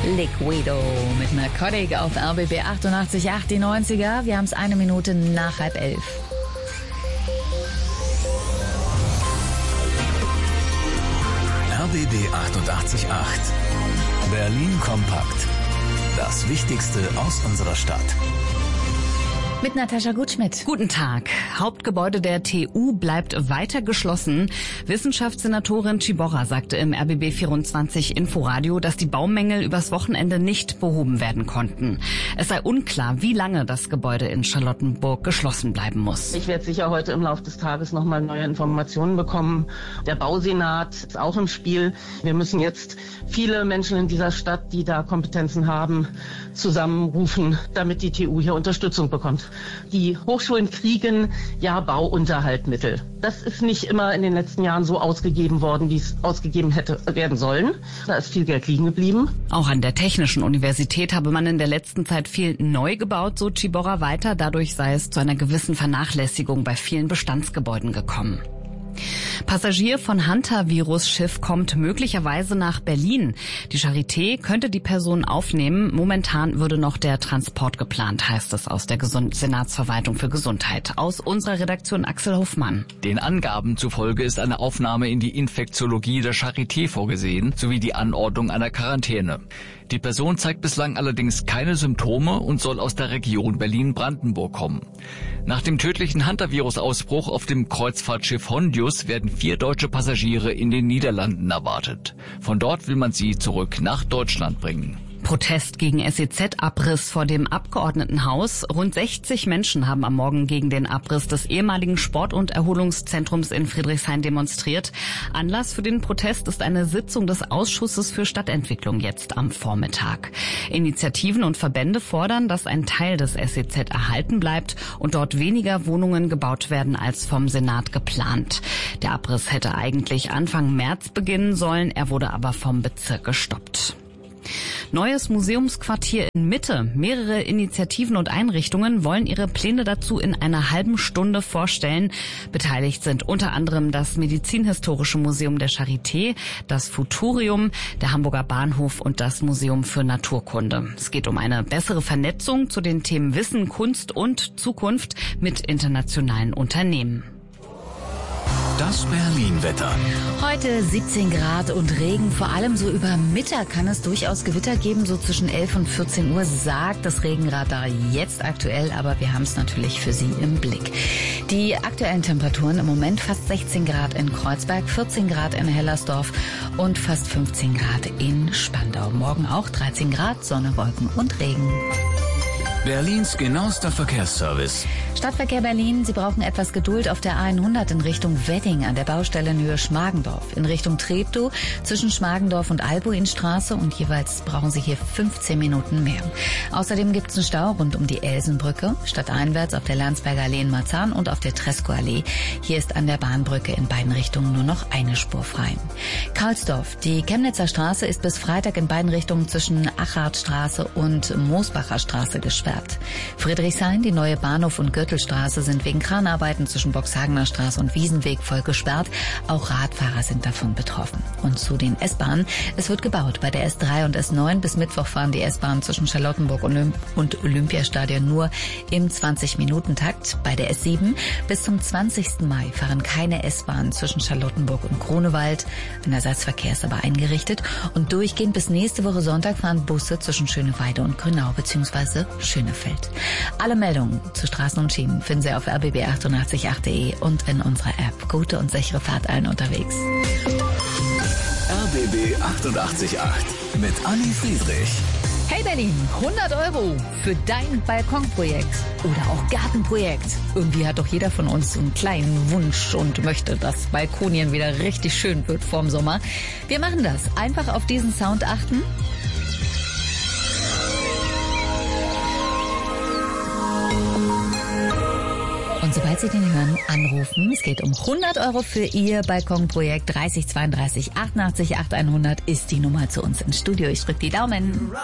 Liquido mit Narcotic auf RBB 88.8, die 90er. Wir haben es 1 Minute nach 10:30. RBB 88.8. Berlin kompakt. Das Wichtigste aus unserer Stadt. Mit Natascha Gutschmidt. Guten Tag. Hauptgebäude der TU bleibt weiter geschlossen. Wissenschaftssenatorin Ciborra sagte im RBB 24 Inforadio, dass die Baumängel übers Wochenende nicht behoben werden konnten. Es sei unklar, wie lange das Gebäude in Charlottenburg geschlossen bleiben muss. Ich werde sicher heute im Laufe des Tages nochmal neue Informationen bekommen. Der Bausenat ist auch im Spiel. Wir müssen jetzt viele Menschen in dieser Stadt, die da Kompetenzen haben, zusammenrufen, damit die TU hier Unterstützung bekommt. Die Hochschulen kriegen ja Bauunterhaltmittel. Das ist nicht immer in den letzten Jahren so ausgegeben worden, wie es ausgegeben hätte werden sollen. Da ist viel Geld liegen geblieben. Auch an der Technischen Universität habe man in der letzten Zeit viel neu gebaut, so Ciborra weiter. Dadurch sei es zu einer gewissen Vernachlässigung bei vielen Bestandsgebäuden gekommen. Passagier von Hantavirus-Schiff kommt möglicherweise nach Berlin. Die Charité könnte die Person aufnehmen. Momentan würde noch der Transport geplant, heißt es aus der Senatsverwaltung für Gesundheit. Aus unserer Redaktion Axel Hofmann. Den Angaben zufolge ist eine Aufnahme in die Infektiologie der Charité vorgesehen, sowie die Anordnung einer Quarantäne. Die Person zeigt bislang allerdings keine Symptome und soll aus der Region Berlin-Brandenburg kommen. Nach dem tödlichen Hantavirus-Ausbruch auf dem Kreuzfahrtschiff Hondius werden 4 deutsche Passagiere in den Niederlanden erwartet. Von dort will man sie zurück nach Deutschland bringen. Protest gegen SEZ-Abriss vor dem Abgeordnetenhaus. Rund 60 Menschen haben am Morgen gegen den Abriss des ehemaligen Sport- und Erholungszentrums in Friedrichshain demonstriert. Anlass für den Protest ist eine Sitzung des Ausschusses für Stadtentwicklung jetzt am Vormittag. Initiativen und Verbände fordern, dass ein Teil des SEZ erhalten bleibt und dort weniger Wohnungen gebaut werden als vom Senat geplant. Der Abriss hätte eigentlich Anfang März beginnen sollen, er wurde aber vom Bezirk gestoppt. Neues Museumsquartier in Mitte. Mehrere Initiativen und Einrichtungen wollen ihre Pläne dazu in einer halben Stunde vorstellen. Beteiligt sind unter anderem das Medizinhistorische Museum der Charité, das Futurium, der Hamburger Bahnhof und das Museum für Naturkunde. Es geht um eine bessere Vernetzung zu den Themen Wissen, Kunst und Zukunft mit internationalen Unternehmen. Das Berlin-Wetter. Heute 17 Grad und Regen. Vor allem so über Mittag kann es durchaus Gewitter geben, so zwischen 11 und 14 Uhr, sagt das Regenradar jetzt aktuell, aber wir haben es natürlich für Sie im Blick. Die aktuellen Temperaturen im Moment fast 16 Grad in Kreuzberg, 14 Grad in Hellersdorf und fast 15 Grad in Spandau. Morgen auch 13 Grad, Sonne, Wolken und Regen. Berlins genauester Verkehrsservice. Stadtverkehr Berlin, Sie brauchen etwas Geduld auf der A100 in Richtung Wedding an der Baustellenhöhe Schmargendorf. In Richtung Treptow zwischen Schmargendorf und Albuinstraße und jeweils brauchen Sie hier 15 Minuten mehr. Außerdem gibt es einen Stau rund um die Elsenbrücke, stadteinwärts auf der Landsberger Allee in Marzahn und auf der Tresco-Allee. Hier ist an der Bahnbrücke in beiden Richtungen nur noch eine Spur frei. Karlsdorf, die Chemnitzer Straße ist bis Freitag in beiden Richtungen zwischen Achartstraße und Moosbacher Straße gesperrt. Friedrichshain, die neue Bahnhof- und Gürtelstraße sind wegen Kranarbeiten zwischen Boxhagener Straße und Wiesenweg voll gesperrt. Auch Radfahrer sind davon betroffen. Und zu den S-Bahnen. Es wird gebaut. Bei der S3 und S9 bis Mittwoch fahren die S-Bahnen zwischen Charlottenburg und Olympiastadion nur im 20-Minuten-Takt. Bei der S7 bis zum 20. Mai fahren keine S-Bahnen zwischen Charlottenburg und Grunewald. Ein Ersatzverkehr ist aber eingerichtet. Und durchgehend bis nächste Woche Sonntag fahren Busse zwischen Schöneweide und Grünau bzw. Schönefeld. Alle Meldungen zu Straßen und Schienen finden Sie auf rbb888.de und in unserer App. Gute und sichere Fahrt allen unterwegs. RBB 88.8 mit Anni Friedrich. Hey Berlin, 100 € für dein Balkonprojekt oder auch Gartenprojekt. Irgendwie hat doch jeder von uns einen kleinen Wunsch und möchte, dass Balkonien wieder richtig schön wird vorm Sommer. Wir machen das. Einfach auf diesen Sound achten. Und sobald Sie den hören, anrufen. Es geht um 100 € für Ihr Balkonprojekt. 30 32 88 8100 ist die Nummer zu uns ins Studio. Ich drücke die Daumen.